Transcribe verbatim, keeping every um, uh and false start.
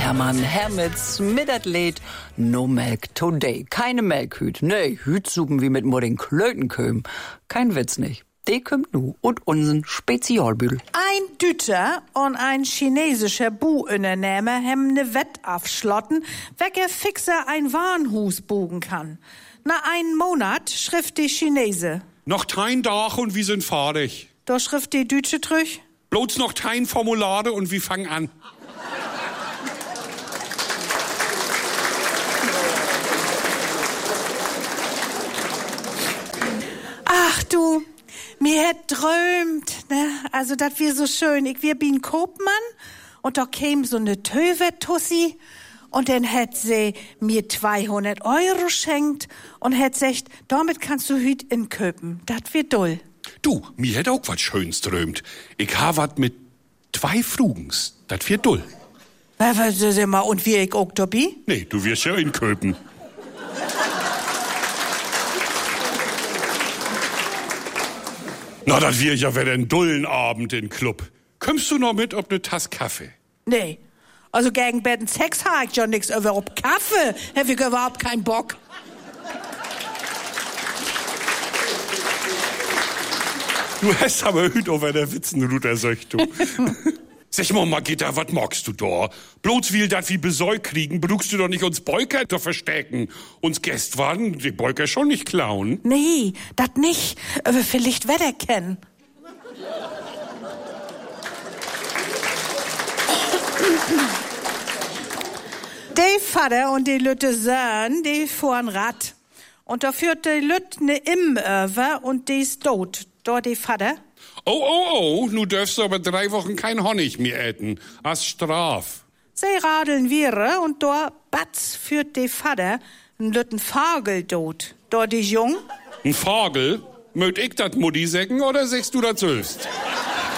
Hermann Hermits mit Athlet No Milk Today. Keine Melkhüt. Nee, Hütsuppen wie mit nur den Klöten köm. Kein Witz nicht. Die kommt nu und unseren Spezialbüdel. Ein Düter und ein chinesischer Buunternehmer haben ne Wett aufschlotten, welcher fixer ein Warenhus bogen kann. Na einen Monat schrift die Chinese. Noch tein Dach und wir sind fertig. Da schrift die Dütsche trüch. Bloß noch tein Formulare und wir fangen an. Ach du, mir hätt träumt, ne? Also, dat wär so schön. Ich wär wie ein Koopmann und da käm so ne Töver-Tussi und dann hätt sie mir zweihundert Euro schenkt und hätt sagt, damit kannst du hüt in köpen. Dat wär dull. Du, mir hätt auch was Schönes träumt. Ich ha wat mit zwei Frugens. Dat wär dull. Was mal, und wie ich auch dabei? Nee, du wirst ja in Köpen. Na, das wär ja wieder ein dullen Abend in Club. Kommst du noch mit ob ne Tasse Kaffee? Nee. Also gegen Betten Sex ha ich ja nix, aber ob Kaffee hab ich überhaupt keinen Bock. Du hast aber hüt over der Witzenruder, sag du. Sag mal, Margitta, was magst du da? Bloß will dat wie besäug kriegen, brauchst du doch nicht uns Beuker zu verstecken. Uns Gäst waren die Beuker schon nicht klauen. Nee, dat nicht. Aber vielleicht wer der kennen. Der Vater und die Lütte Söhn, die fuhren Rad. Und da führt die Lütte ne Im über und die ist tot. Da die Vater. Oh, oh, oh, nu dürfst du aber drei Wochen kein Honig mehr äten. Als Straf. Sie radeln wir und da batz führt die Vater n Lütten Fagel tot. Da die Jung. Ein Vogel? Mögt ich dat Mutti säcken oder sagst du das selbst?